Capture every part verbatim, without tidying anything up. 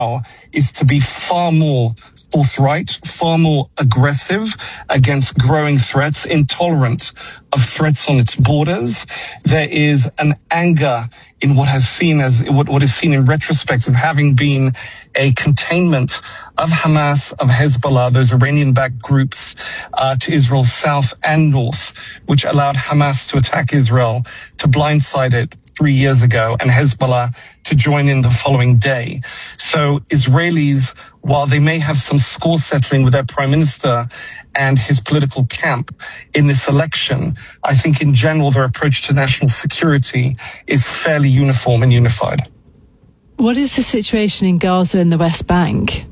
is to be far more forthright, far more aggressive against growing threats, intolerant of threats on its borders. There is an anger in what has seen as what, what is seen in retrospect of having been a containment of Hamas, of Hezbollah, those Iranian-backed groups uh, to Israel's south and north, which allowed Hamas to attack Israel, to blindside it three years ago, and Hezbollah to join in the following day. So Israelis, while they may have some score settling with their prime minister and his political camp in this election, I think in general their approach to national security is fairly uniform and unified. What is the situation in Gaza and the West Bank?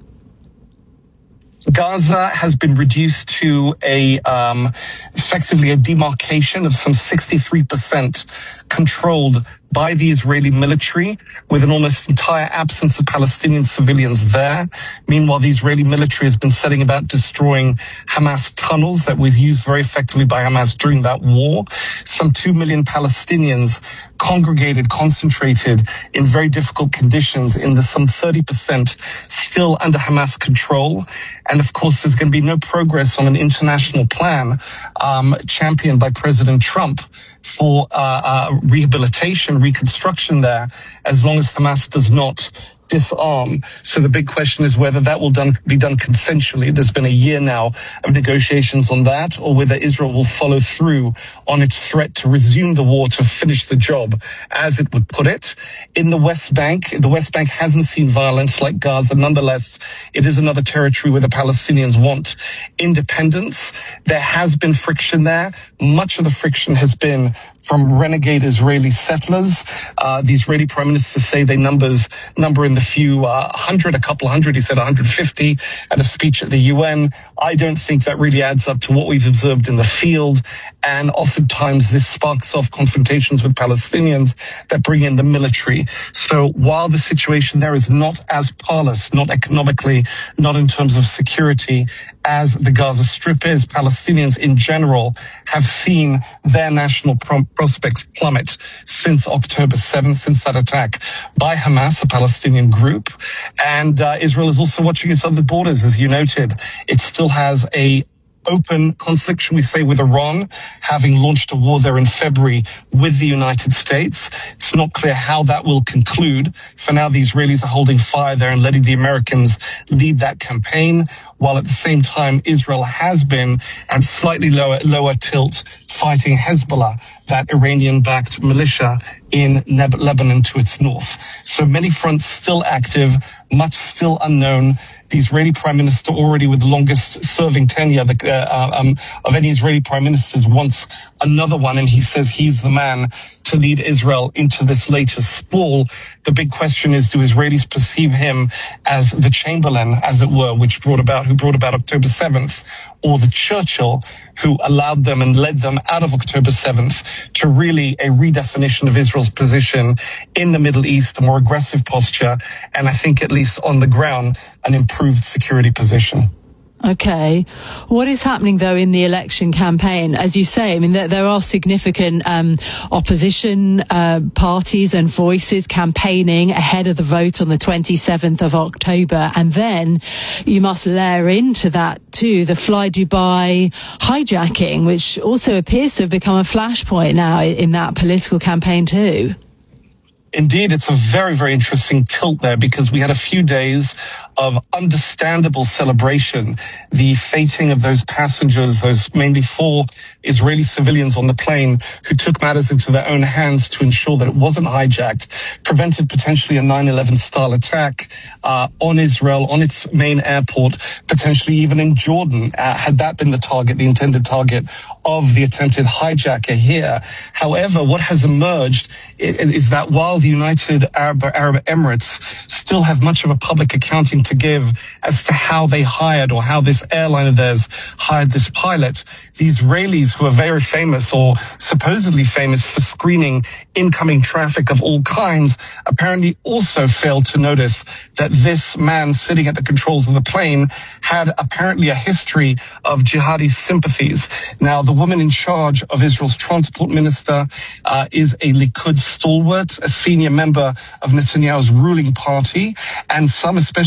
Gaza has been reduced to a um, effectively a demarcation of some sixty-three percent controlled by the Israeli military, with an almost entire absence of Palestinian civilians there. Meanwhile, the Israeli military has been setting about destroying Hamas tunnels that was used very effectively by Hamas during that war. Some two million Palestinians congregated, concentrated in very difficult conditions in the some thirty percent still under Hamas control. And of course, there's going to be no progress on an international plan um, championed by President Trump for uh, uh, rehabilitation, reconstruction there, as long as Hamas does not disarm. So the big question is whether that will done, be done consensually. There's been a year now of negotiations on that, or whether Israel will follow through on its threat to resume the war, to finish the job, as it would put it. In the West Bank, the West Bank hasn't seen violence like Gaza. Nonetheless, it is another territory where the Palestinians want independence. There has been friction there. Much of the friction has been from renegade Israeli settlers. Uh, the Israeli prime minister say they numbers number in the few uh, hundred, a couple hundred. He said one hundred fifty at a speech at the U N. I don't think that really adds up to what we've observed in the field. And oftentimes this sparks off confrontations with Palestinians that bring in the military. So while the situation there is not as parlous, not economically, not in terms of security, as the Gaza Strip is, Palestinians in general have seen their national pro- prospects plummet since October seventh, since that attack by Hamas, a Palestinian group. And uh, Israel is also watching its other borders, as you noted. It still has a open conflict, shall we say, with Iran, having launched a war there in February with the United States. It's not clear how that will conclude. For now, the Israelis are holding fire there and letting the Americans lead that campaign, while at the same time, Israel has been at slightly lower, lower tilt fighting Hezbollah, that Iranian-backed militia in Neb- Lebanon to its north. So many fronts still active, much still unknown. The Israeli prime minister, already with the longest serving tenure the, uh, um, of any Israeli prime ministers, wants another one, and he says he's the man to lead Israel into this latest sprawl. The big question is, do Israelis perceive him as the Chamberlain, as it were, which brought about, who brought about October seventh, or the Churchill who allowed them and led them out of October seventh to really a redefinition of Israel's position in the Middle East, a more aggressive posture, and I think at least on the ground, an improved security position. Okay. What is happening, though, in the election campaign? As you say, I mean, there, there are significant um, opposition uh, parties and voices campaigning ahead of the vote on the twenty-seventh of October. And then you must layer into that, too, the Fly Dubai hijacking, which also appears to have become a flashpoint now in that political campaign, too. Indeed, it's a very, very interesting tilt there, because we had a few days of understandable celebration. The fating of those passengers, those mainly four Israeli civilians on the plane who took matters into their own hands to ensure that it wasn't hijacked, prevented potentially a nine eleven style attack uh, on Israel, on its main airport, potentially even in Jordan, uh, had that been the target, the intended target of the attempted hijacker here. However, what has emerged is that while the United Arab, Arab Emirates still have much of a public accounting to give as to how they hired or how this airline of theirs hired this pilot. The Israelis, who are very famous or supposedly famous for screening incoming traffic of all kinds, apparently also failed to notice that this man sitting at the controls of the plane had apparently a history of jihadi sympathies. Now, the woman in charge of Israel's transport minister uh, is a Likud stalwart, a senior member of Netanyahu's ruling party, and some, especially